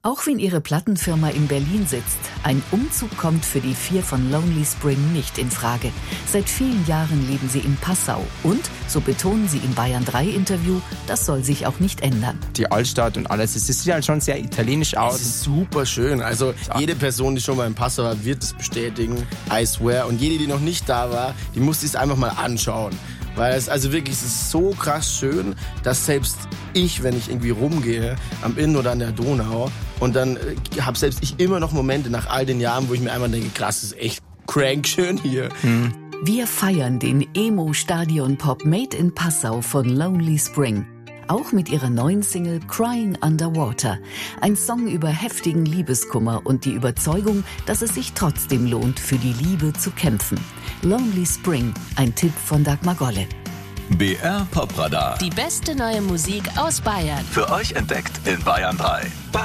Auch wenn ihre Plattenfirma in Berlin sitzt, ein Umzug kommt für die 4 von Lonely Spring nicht in Frage. Seit vielen Jahren leben sie in Passau und, so betonen sie im Bayern3-Interview, das soll sich auch nicht ändern. Die Altstadt und alles, es sieht halt schon sehr italienisch aus. Es ist super schön. Also jede Person, die schon mal in Passau war, wird es bestätigen. I swear. Und jede, die noch nicht da war, die muss sich einfach mal anschauen. Weil es also wirklich, es ist so krass schön, dass selbst ich, wenn ich irgendwie rumgehe, am Inn oder an der Donau, und dann habe selbst ich immer noch Momente nach all den Jahren, wo ich mir einmal denke, krass, das ist echt crank schön hier. Wir feiern den Emo-Stadion-Pop Made in Passau von Lonely Spring. Auch mit ihrer neuen Single Crying Underwater. Ein Song über heftigen Liebeskummer und die Überzeugung, dass es sich trotzdem lohnt, für die Liebe zu kämpfen. Lonely Spring, ein Tipp von Dagmar Golle. BR Popradar. Die beste neue Musik aus Bayern. Für euch entdeckt in Bayern 3.